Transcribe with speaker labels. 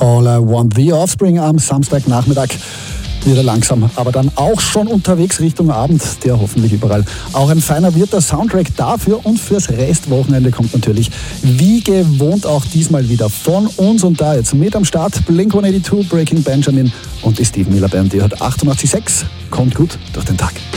Speaker 1: All I Want, The Offspring am Samstagnachmittag. Wieder langsam, aber dann auch schon unterwegs Richtung Abend, der hoffentlich überall auch ein feiner wird. Der Soundtrack dafür und fürs Restwochenende kommt natürlich wie gewohnt auch diesmal wieder von uns. Und da jetzt mit am Start Blink-182, Breaking Benjamin und die Steve Miller Band. Die hört 88.6, kommt gut durch den Tag.